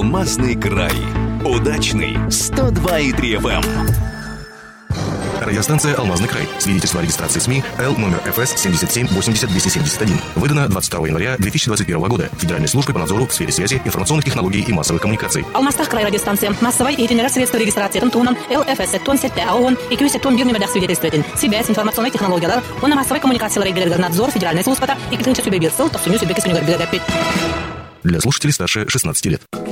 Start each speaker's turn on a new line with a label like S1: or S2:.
S1: Алмазный край. Удачный 102,3 FM.
S2: Радиостанция «Алмазный край». Свидетельство о регистрации СМИ Л номер ФС 77-80-271. Выдано 22 января 2021 года. Федеральной службой по надзору в сфере связи, информационных технологий и массовых коммуникаций.
S3: Алмазтах край радиостанция. Массовой и средства регистрации тонн ЛФС тонн сетте АОН и кюсе тонн бирнемедах свидетельствует. Связь, информационные технологии. Он массовой коммуникации регулярный надзор Федеральной службы и клинча сюбебирсел, то суню сюбекис универбиргапит.
S2: Для слушателей старше 16 лет.